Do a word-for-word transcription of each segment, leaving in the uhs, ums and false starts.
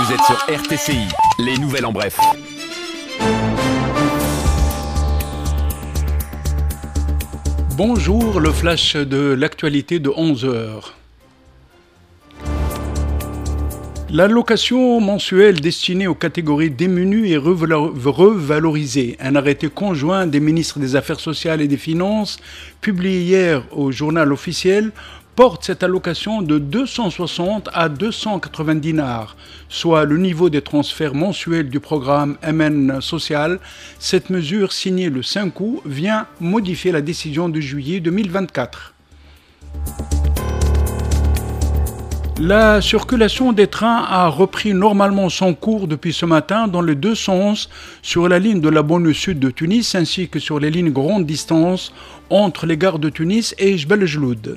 Vous êtes sur R T C I, les nouvelles en bref. Bonjour, le flash de l'actualité de onze heures. L'allocation mensuelle destinée aux catégories démunies est revalorisée. Un arrêté conjoint des ministres des Affaires sociales et des Finances, publié hier au journal officiel, porte cette allocation de deux cent soixante à deux cent quatre-vingts dinars, soit le niveau des transferts mensuels du programme M N Social. Cette mesure, signée le cinq août, vient modifier la décision de juillet deux mille vingt-quatre. La circulation des trains a repris normalement son cours depuis ce matin dans les deux sens sur la ligne de la banlieue sud de Tunis ainsi que sur les lignes grande distance entre les gares de Tunis et Jbel Jloud.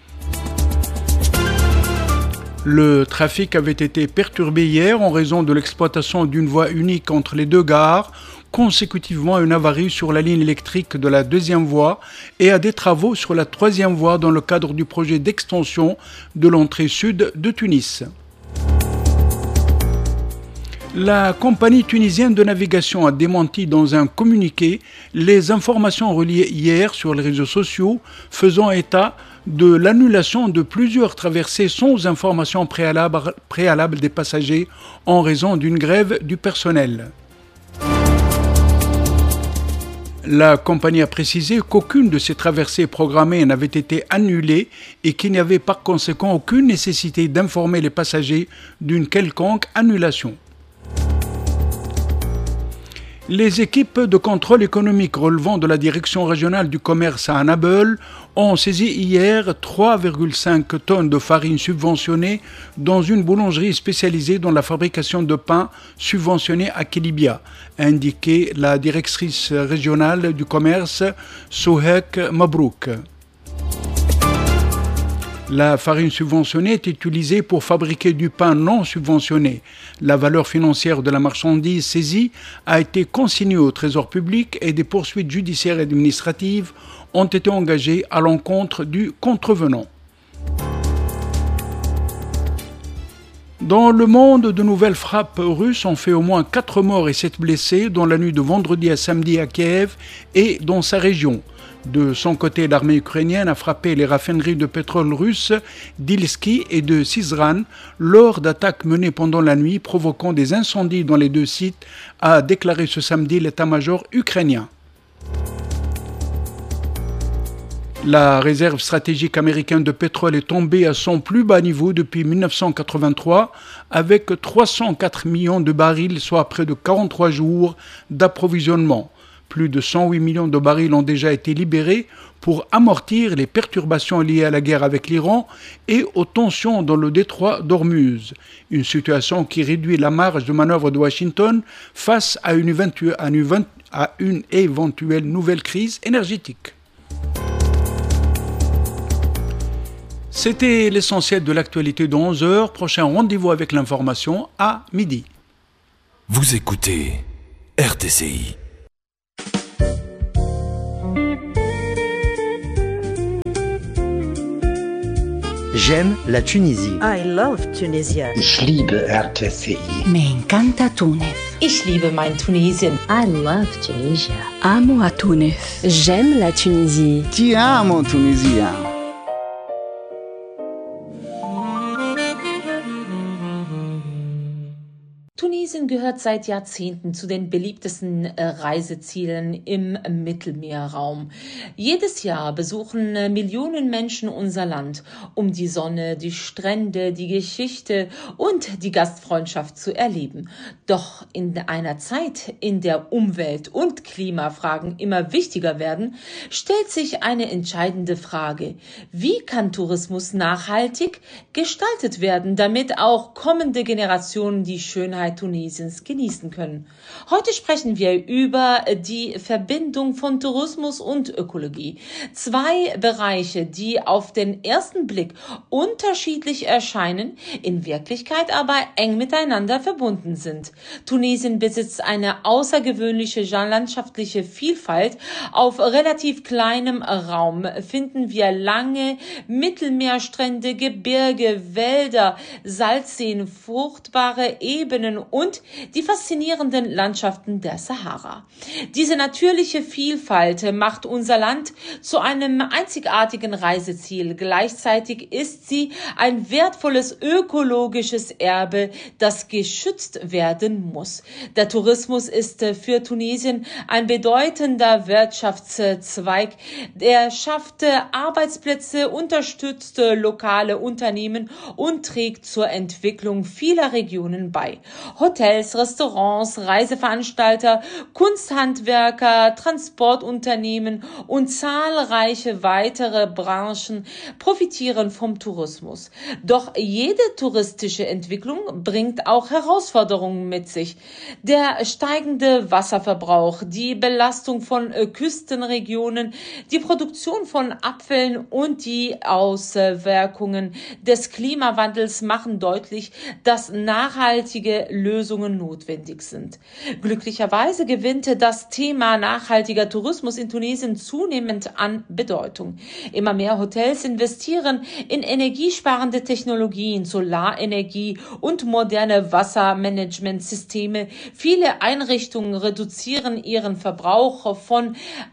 Le trafic avait été perturbé hier en raison de l'exploitation d'une voie unique entre les deux gares, consécutivement à une avarie sur la ligne électrique de la deuxième voie et à des travaux sur la troisième voie dans le cadre du projet d'extension de l'entrée sud de Tunis. La compagnie tunisienne de navigation a démenti dans un communiqué les informations reliées hier sur les réseaux sociaux faisant état de l'annulation de plusieurs traversées sans information préalable, préalable des passagers en raison d'une grève du personnel. La compagnie a précisé qu'aucune de ces traversées programmées n'avait été annulée et qu'il n'y avait par conséquent aucune nécessité d'informer les passagers d'une quelconque annulation. Les équipes de contrôle économique relevant de la direction régionale du commerce à Annabel ont saisi hier trois virgule cinq tonnes de farine subventionnée dans une boulangerie spécialisée dans la fabrication de pain subventionnée à Kelibia, a indiqué la directrice régionale du commerce Souhek Mabrouk. La farine subventionnée est utilisée pour fabriquer du pain non subventionné. La valeur financière de la marchandise saisie a été consignée au Trésor public et des poursuites judiciaires et administratives ont été engagées à l'encontre du contrevenant. Dans le monde, de nouvelles frappes russes ont fait au moins quatre morts et sept blessés dans la nuit de vendredi à samedi à Kiev et dans sa région. De son côté, l'armée ukrainienne a frappé les raffineries de pétrole russes d'Ilski et de Syzran lors d'attaques menées pendant la nuit, provoquant des incendies dans les deux sites, a déclaré ce samedi l'état-major ukrainien. La réserve stratégique américaine de pétrole est tombée à son plus bas niveau depuis mille neuf cent quatre-vingt-trois avec trois cent quatre millions de barils, soit près de quarante-trois jours d'approvisionnement. Plus de cent huit millions de barils ont déjà été libérés pour amortir les perturbations liées à la guerre avec l'Iran et aux tensions dans le détroit d'Ormuz. Une situation qui réduit la marge de manœuvre de Washington face à une, éventu- à une, à une éventuelle nouvelle crise énergétique. C'était l'essentiel de l'actualité de onze heures. Prochain rendez-vous avec l'information à midi. Vous écoutez R T C I. J'aime la Tunisie. I love Tunisia. Ich liebe R T C I. Me encanta Tunis. Ich liebe mein Tunesien. I love Tunisia. Amo a Tunis. J'aime la Tunisie. Ti amo Tunisia. Tunesien gehört seit Jahrzehnten zu den beliebtesten äh, Reisezielen im Mittelmeerraum. Jedes Jahr besuchen äh, Millionen Menschen unser Land, um die Sonne, die Strände, die Geschichte und die Gastfreundschaft zu erleben. Doch in einer Zeit, in der Umwelt- und Klimafragen immer wichtiger werden, stellt sich eine entscheidende Frage. Wie kann Tourismus nachhaltig gestaltet werden, damit auch kommende Generationen die Schönheit Unabhängigkeit Tunesiens genießen können. Heute sprechen wir über die Verbindung von Tourismus und Ökologie. Zwei Bereiche, die auf den ersten Blick unterschiedlich erscheinen, in Wirklichkeit aber eng miteinander verbunden sind. Tunesien besitzt eine außergewöhnliche landschaftliche Vielfalt. Auf relativ kleinem Raum finden wir lange Mittelmeerstrände, Gebirge, Wälder, Salzseen, fruchtbare Ebenen und die faszinierenden Landschaften der Sahara. Diese natürliche Vielfalt macht unser Land zu einem einzigartigen Reiseziel. Gleichzeitig ist sie ein wertvolles ökologisches Erbe, das geschützt werden muss. Der Tourismus ist für Tunesien ein bedeutender Wirtschaftszweig. Er schafft Arbeitsplätze, unterstützt lokale Unternehmen und trägt zur Entwicklung vieler Regionen bei. Hotels, Restaurants, Reiseveranstalter, Kunsthandwerker, Transportunternehmen und zahlreiche weitere Branchen profitieren vom Tourismus. Doch jede touristische Entwicklung bringt auch Herausforderungen mit sich. Der steigende Wasserverbrauch, die Belastung von Küstenregionen, die Produktion von Abfällen und die Auswirkungen des Klimawandels machen deutlich, dass nachhaltige Lösungen notwendig sind. Glücklicherweise gewinnt das Thema nachhaltiger Tourismus in Tunesien zunehmend an Bedeutung. Immer mehr Hotels investieren in energiesparende Technologien, Solarenergie und moderne Wassermanagementsysteme. Viele Einrichtungen reduzieren ihren Verbrauch von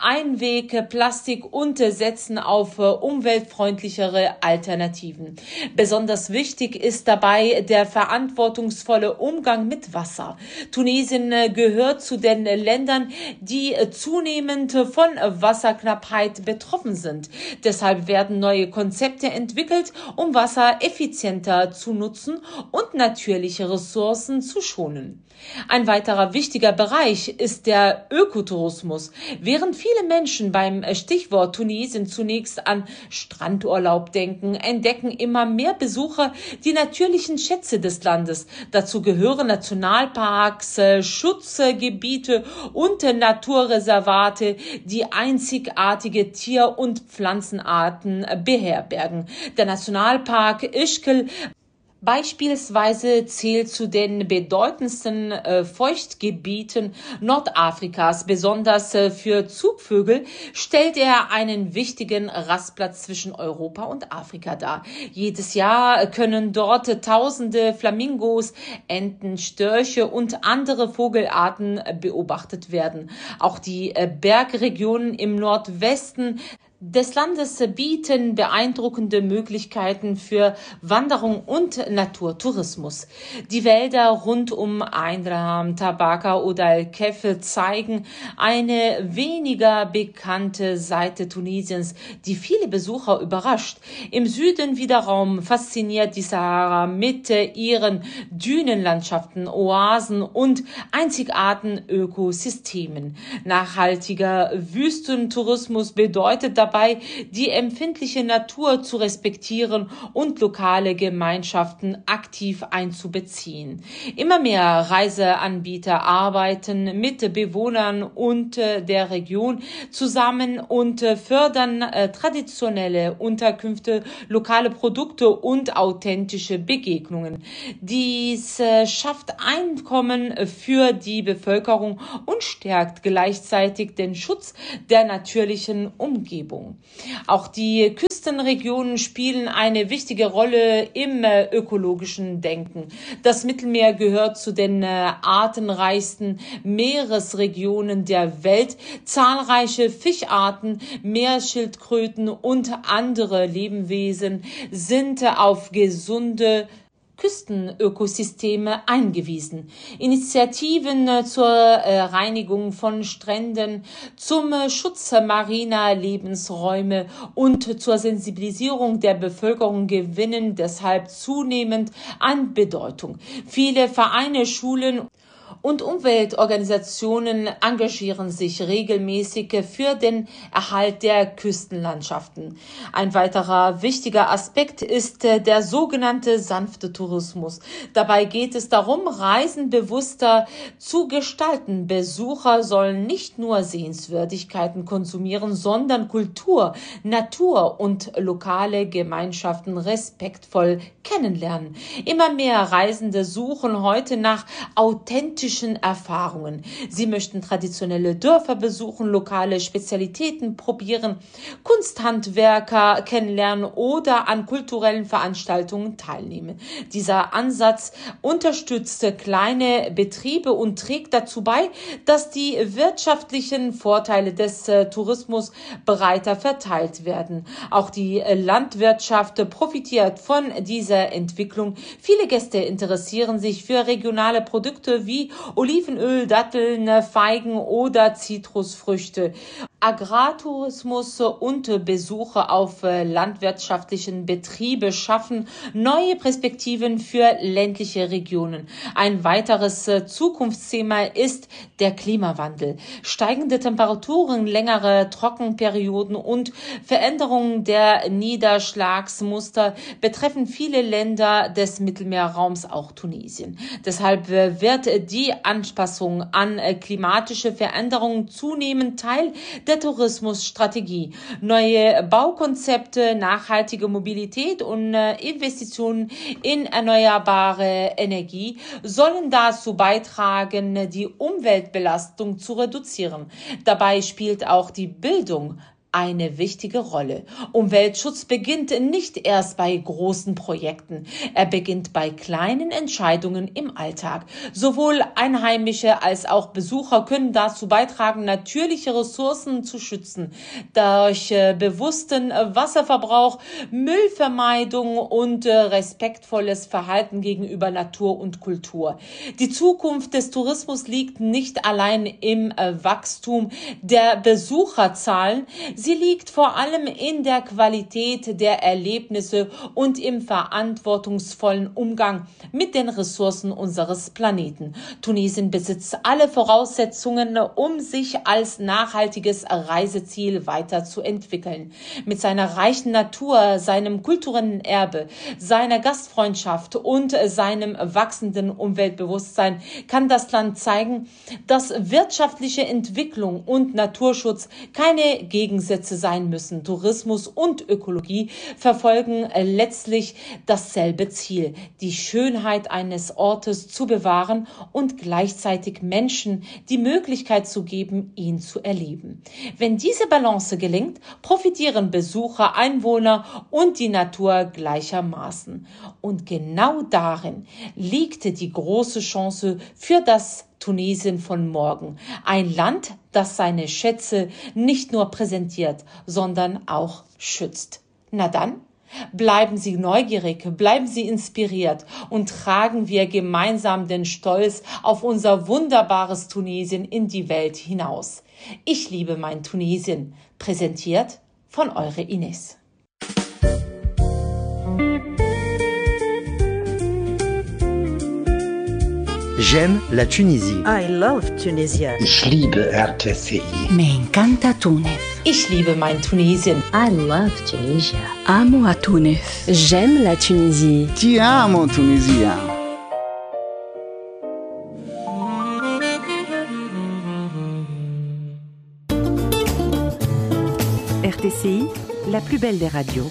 Einwegplastik und setzen auf umweltfreundlichere Alternativen. Besonders wichtig ist dabei der verantwortungsvolle Umgang mit Wasser. Tunesien gehört zu den Ländern, die zunehmend von Wasserknappheit betroffen sind. Deshalb werden neue Konzepte entwickelt, um Wasser effizienter zu nutzen und natürliche Ressourcen zu schonen. Ein weiterer wichtiger Bereich ist der Ökotourismus. Während viele Menschen beim Stichwort Tunesien zunächst an Strandurlaub denken, entdecken immer mehr Besucher die natürlichen Schätze des Landes. Dazu gehören Nationalparks, Schutzgebiete und Naturreservate, die einzigartige Tier- und Pflanzenarten beherbergen. Der Nationalpark Ischgl beispielsweise zählt zu den bedeutendsten äh, Feuchtgebieten Nordafrikas. Besonders äh, für Zugvögel stellt er einen wichtigen Rastplatz zwischen Europa und Afrika dar. Jedes Jahr können dort tausende Flamingos, Enten, Störche und andere Vogelarten beobachtet werden. Auch die äh, Bergregionen im Nordwesten des Landes bieten beeindruckende Möglichkeiten für Wanderung und Naturtourismus. Die Wälder rund um Einram, Tabaka oder El-Kef zeigen eine weniger bekannte Seite Tunesiens, die viele Besucher überrascht. Im Süden wiederum fasziniert die Sahara mit ihren Dünenlandschaften, Oasen und einzigartigen Ökosystemen. Nachhaltiger Wüstentourismus bedeutet dabei, die empfindliche Natur zu respektieren und lokale Gemeinschaften aktiv einzubeziehen. Immer mehr Reiseanbieter arbeiten mit Bewohnern und der Region zusammen und fördern traditionelle Unterkünfte, lokale Produkte und authentische Begegnungen. Dies schafft Einkommen für die Bevölkerung und stärkt gleichzeitig den Schutz der natürlichen Umgebung. Auch die Küstenregionen spielen eine wichtige Rolle im äh, ökologischen Denken. Das Mittelmeer gehört zu den äh, artenreichsten Meeresregionen der Welt. Zahlreiche Fischarten, Meeresschildkröten und andere Lebewesen sind äh, auf gesunde Küstenökosysteme eingewiesen. Initiativen zur äh, Reinigung von Stränden, zum äh, Schutz mariner Lebensräume und zur Sensibilisierung der Bevölkerung gewinnen deshalb zunehmend an Bedeutung. Viele Vereine, Schulen und Umweltorganisationen engagieren sich regelmäßig für den Erhalt der Küstenlandschaften. Ein weiterer wichtiger Aspekt ist der sogenannte sanfte Tourismus. Dabei geht es darum, Reisen bewusster zu gestalten. Besucher sollen nicht nur Sehenswürdigkeiten konsumieren, sondern Kultur, Natur und lokale Gemeinschaften respektvoll kennenlernen. Immer mehr Reisende suchen heute nach authentischen Erfahrungen. Sie möchten traditionelle Dörfer besuchen, lokale Spezialitäten probieren, Kunsthandwerker kennenlernen oder an kulturellen Veranstaltungen teilnehmen. Dieser Ansatz unterstützt kleine Betriebe und trägt dazu bei, dass die wirtschaftlichen Vorteile des äh, Tourismus breiter verteilt werden. Auch die äh, Landwirtschaft profitiert von dieser Entwicklung. Viele Gäste interessieren sich für regionale Produkte wie Olivenöl, Datteln, Feigen oder Zitrusfrüchte. Agrartourismus und Besuche auf landwirtschaftlichen Betriebe schaffen neue Perspektiven für ländliche Regionen. Ein weiteres Zukunftsthema ist der Klimawandel. Steigende Temperaturen, längere Trockenperioden und Veränderungen der Niederschlagsmuster betreffen viele Länder des Mittelmeerraums, auch Tunesien. Deshalb wird die Anpassung an klimatische Veränderungen zunehmend Teil der Tourismusstrategie. Neue Baukonzepte, nachhaltige Mobilität und Investitionen in erneuerbare Energie sollen dazu beitragen, die Umweltbelastung zu reduzieren. Dabei spielt auch die Bildung eine wichtige Rolle. Umweltschutz beginnt nicht erst bei großen Projekten. Er beginnt bei kleinen Entscheidungen im Alltag. Sowohl Einheimische als auch Besucher können dazu beitragen, natürliche Ressourcen zu schützen. Durch äh, bewussten Wasserverbrauch, Müllvermeidung und äh, respektvolles Verhalten gegenüber Natur und Kultur. Die Zukunft des Tourismus liegt nicht allein im äh, Wachstum der Besucherzahlen. Sie liegt vor allem in der Qualität der Erlebnisse und im verantwortungsvollen Umgang mit den Ressourcen unseres Planeten. Tunesien besitzt alle Voraussetzungen, um sich als nachhaltiges Reiseziel weiterzuentwickeln. Mit seiner reichen Natur, seinem kulturellen Erbe, seiner Gastfreundschaft und seinem wachsenden Umweltbewusstsein kann das Land zeigen, dass wirtschaftliche Entwicklung und Naturschutz keine Gegensätze sein müssen. Tourismus und Ökologie verfolgen letztlich dasselbe Ziel, die Schönheit eines Ortes zu bewahren und gleichzeitig Menschen die Möglichkeit zu geben, ihn zu erleben. Wenn diese Balance gelingt, profitieren Besucher, Einwohner und die Natur gleichermaßen. Und genau darin liegt die große Chance für das Tunesien von morgen. Ein Land, das seine Schätze nicht nur präsentiert, sondern auch schützt. Na dann, bleiben Sie neugierig, bleiben Sie inspiriert und tragen wir gemeinsam den Stolz auf unser wunderbares Tunesien in die Welt hinaus. Ich liebe mein Tunesien, präsentiert von eure Ines. J'aime la Tunisie. I love Tunisia. Ich liebe R T C I. Me encanta Túnez. Ich liebe mein Tunesien. I love Tunisia. Amo a Túnez. J'aime la Tunisie. Ti amo, Tunisia. R T C I, la plus belle des radios.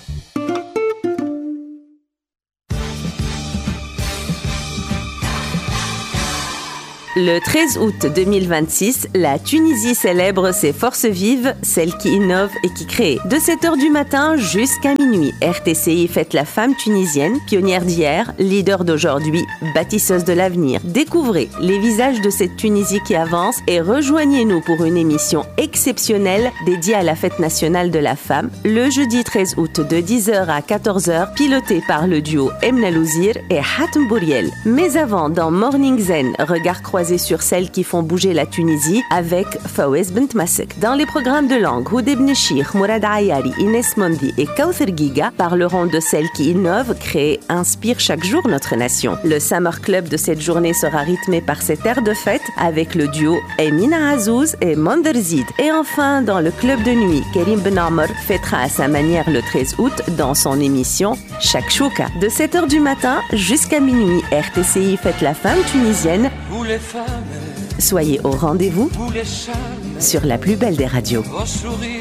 Le treize août deux mille vingt-six, la Tunisie célèbre ses forces vives, celles qui innovent et qui créent. De sept heures du matin jusqu'à minuit, R T C I fête la femme tunisienne, pionnière d'hier, leader d'aujourd'hui, bâtisseuse de l'avenir. Découvrez les visages de cette Tunisie qui avance et rejoignez-nous pour une émission exceptionnelle dédiée à la fête nationale de la femme, le jeudi treize août de dix heures à quatorze heures, pilotée par le duo Emna Louzir et Hatem Bouriel. Mais avant, dans Morning Zen, regard croisé croiser sur celles qui font bouger la Tunisie avec Fawez Bent Masek. Dans les programmes de langue, Houd Ibn Chir, Mourad Ayari, Inès Mondi et Kauthar Giga parleront de celles qui innovent, créent, inspirent chaque jour notre nation. Le Summer Club de cette journée sera rythmé par cet air de fête avec le duo Emina Azouz et Monder Zid. Et enfin, dans le club de nuit, Karim Ben Amr fêtera à sa manière le treize août dans son émission Shakshuka. De sept heures du matin jusqu'à minuit, R T C I fête la femme tunisienne. Vous les femmes, soyez au rendez-vous vous les charmes, sur la plus belle des radios. vos sourires.